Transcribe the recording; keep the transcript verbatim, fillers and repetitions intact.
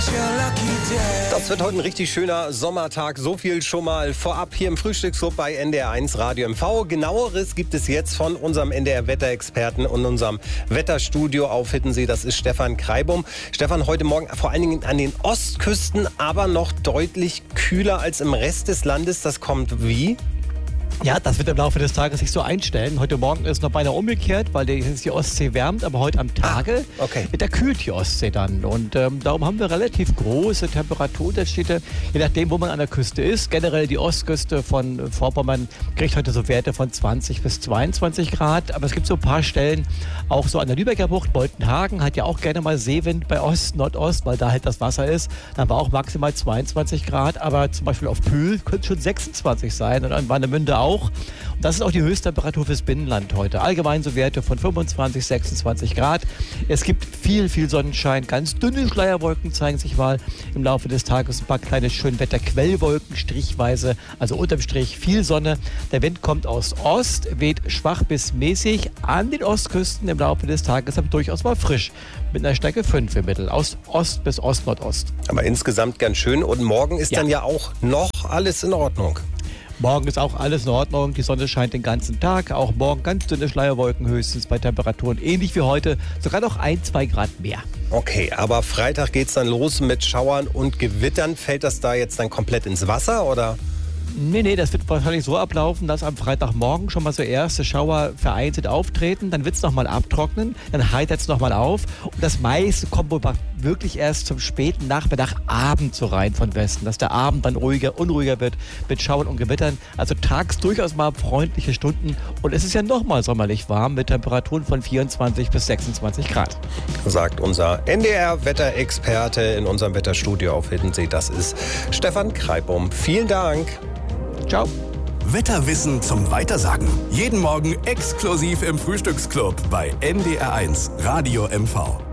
Das wird heute ein richtig schöner Sommertag. So viel schon mal vorab hier im Frühstücksclub bei N D R eins Radio M V. Genaueres gibt es jetzt von unserem N D R-Wetterexperten und unserem Wetterstudio auf Hiddensee. Das ist Stefan Kreibum. Stefan, heute Morgen vor allen Dingen an den Ostküsten, aber noch deutlich kühler als im Rest des Landes. Das kommt wie? Ja, das wird im Laufe des Tages sich so einstellen. Heute Morgen ist noch beinahe umgekehrt, weil die, die Ostsee wärmt, aber heute am Tage ah, okay. wird der kühlt die Ostsee dann. Und ähm, darum haben wir relativ große Temperaturunterschiede, je nachdem, wo man an der Küste ist. Generell die Ostküste von Vorpommern kriegt heute so Werte von zwanzig bis zweiundzwanzig Grad. Aber es gibt so ein paar Stellen, auch so an der Lübecker Bucht, Boltenhagen hat ja auch gerne mal Seewind bei Ost, Nordost, weil da halt das Wasser ist. Dann war auch maximal zweiundzwanzig Grad, aber zum Beispiel auf Pühl könnte es schon sechsundzwanzig sein und an Warnemünde auch. Und das ist auch die Höchsttemperatur fürs Binnenland heute. Allgemein so Werte von fünfundzwanzig, sechsundzwanzig Grad. Es gibt viel, viel Sonnenschein. Ganz dünne Schleierwolken zeigen sich mal im Laufe des Tages. Ein paar kleine Schönwetterquellwolken, strichweise, also unterm Strich viel Sonne. Der Wind kommt aus Ost, weht schwach bis mäßig an den Ostküsten im Laufe des Tages, aber durchaus mal frisch. Mit einer Stärke fünf im Mittel, aus Ost bis Ost-Nordost. Aber insgesamt ganz schön. Und morgen ist ja. dann ja auch noch alles in Ordnung. Morgen ist auch alles in Ordnung, die Sonne scheint den ganzen Tag. Auch morgen ganz dünne Schleierwolken höchstens bei Temperaturen ähnlich wie heute, sogar noch ein, zwei Grad mehr. Okay, aber Freitag geht's dann los mit Schauern und Gewittern. Fällt das da jetzt dann komplett ins Wasser, oder? Nee, nee, das wird wahrscheinlich so ablaufen, dass am Freitagmorgen schon mal so erste Schauer vereinzelt auftreten. Dann wird es nochmal abtrocknen, dann heitert es nochmal auf. Und das meiste kommt wirklich erst zum späten Nachmittag, Abend so rein von Westen. Dass der Abend dann ruhiger, unruhiger wird mit Schauern und Gewittern. Also tags durchaus mal freundliche Stunden. Und es ist ja nochmal sommerlich warm mit Temperaturen von vierundzwanzig bis sechsundzwanzig Grad. Sagt unser N D R-Wetterexperte in unserem Wetterstudio auf Hiddensee. Das ist Stefan Kreibum. Vielen Dank. Ciao. Wetterwissen zum Weitersagen. Jeden Morgen exklusiv im Frühstücksclub bei N D R eins Radio M V.